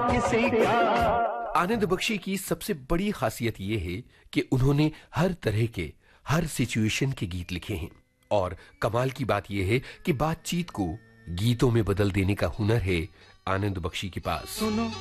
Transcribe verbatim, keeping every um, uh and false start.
किसी का। आनंद बख्शी की सबसे बड़ी खासियत यह है कि उन्होंने हर तरह के, हर सिचुएशन के गीत लिखे हैं। और कमाल की बात यह है कि बातचीत को गीतों में बदल देने का हुनर है आनंद बख्शी के पास। सुनो